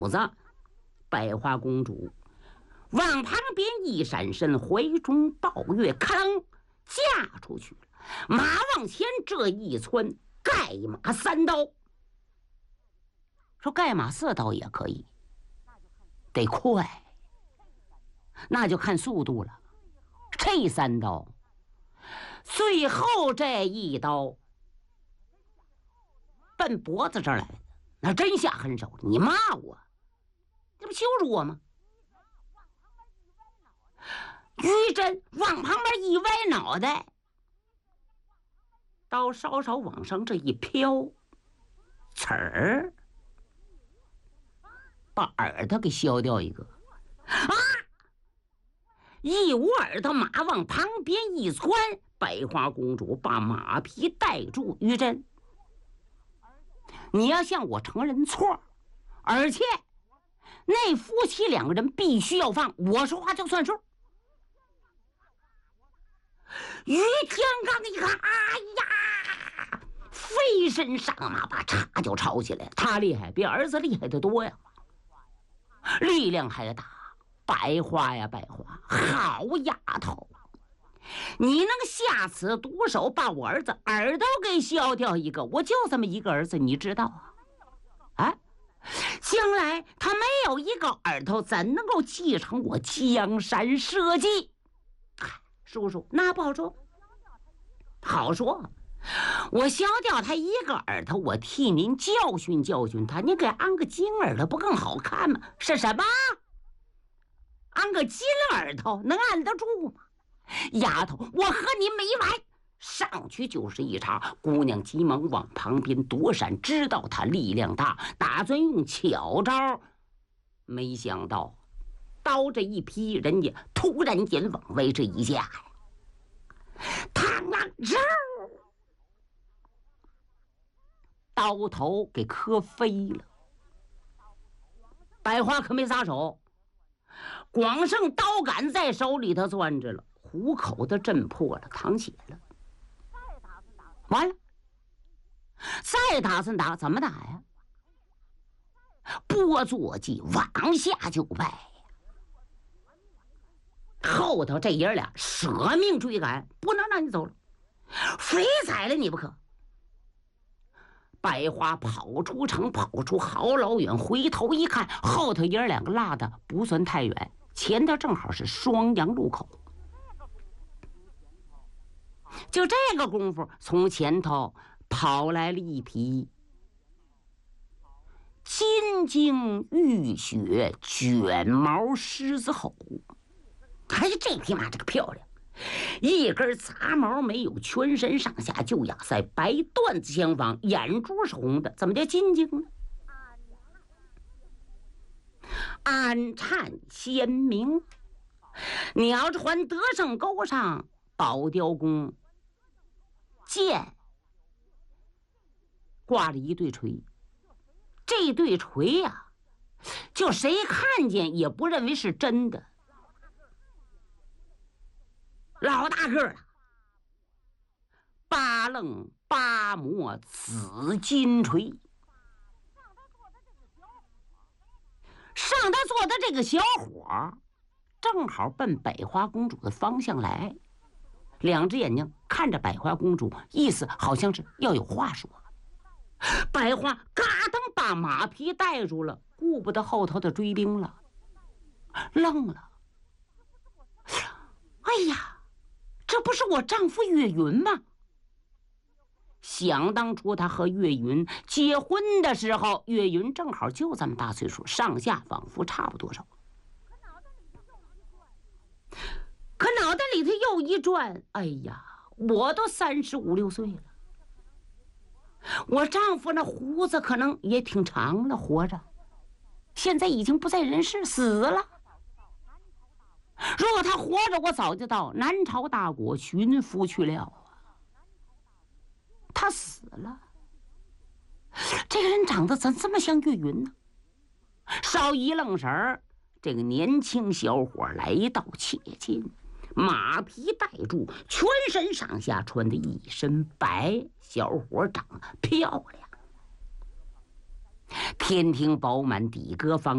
子，百花公主往旁边一闪身，怀中抱月，咔啷嫁出去了。马往前这一窜，盖马3刀。说盖马4刀也可以，得快，那就看速度了。这3刀，最后这一刀奔脖子这儿来的，那真下狠手了。你骂我，这不羞辱我吗？于真往旁边一歪脑袋，刀稍稍往上这一飘，刺儿把耳朵给削掉一个。啊！一捂耳朵，马往旁边一窜，百花公主把马匹带住。于真，你要向我承认错，而且那夫妻2个人必须要放，我说话就算数。于天罡一看，哎呀，飞身上马，把叉就抄起来。他厉害，比儿子厉害得多呀，力量还大。百花呀，百花，好丫头，你能下此毒手，把我儿子耳朵给削掉一个，我就这么一个儿子，你知道啊？啊，将来他没有一个耳朵，怎能够继承我江山社稷？叔叔，那不好说。好说，我削掉他一个耳朵，我替您教训教训他，您给安个金耳朵不更好看吗？是什么？安个金耳朵能按得住吗？丫头，我和你没完！上去就是一茬，姑娘急忙往旁边躲闪，知道他力量大，打算用巧招，没想到刀这一劈，人家突然间往外这一下，嘡啷嗖，刀头给磕飞了。百花可没撒手，光剩刀杆在手里头攥着了，虎口的震破了，淌血了。完了，再打算打，怎么打呀？拨坐骑往下就拜。后头这爷俩舍命追赶，不能让你走了，非宰了你不可。百花跑出城，跑出好老远，回头一看，后头爷两个落的不算太远，前头正好是双阳路口。就这个功夫，从前头跑来了一匹金睛玉血卷毛狮子吼。哎呀，这匹马这个漂亮，一根杂毛没有，全身上下就压在白缎子相仿，眼珠是红的，怎么叫金睛呢？安颤鲜明。鸟着环德胜沟上，宝雕宫剑挂了一对锤，这对锤呀，就谁看见也不认为是真的，老大个了，8棱8磨紫金锤。上他坐的这个小伙正好奔百花公主的方向来，两只眼睛看着百花公主，意思好像是要有话说。百花嘎噔把马匹带住了，顾不得后头的追兵了，愣了。哎呀，这不是我丈夫岳云吗？想当初他和岳云结婚的时候，岳云正好就这么大岁数，上下仿佛差不多少。可脑袋里头又一转，哎呀，我都35、6岁了，我丈夫那胡子可能也挺长了，活着，现在已经不在人世，死了。如果他活着，我早就到南朝大国寻夫去了啊。他死了，这个人长得怎这么像岳云呢？稍一愣神儿，这个年轻小伙来到切近，马匹带住，全身上下穿的一身白，小伙长得漂亮，天庭饱满，底歌方